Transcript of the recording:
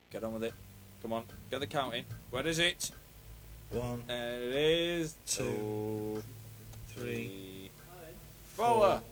Get on with it. Come on, get the counting. Where is it? 1, There it is. 2, 3, 4.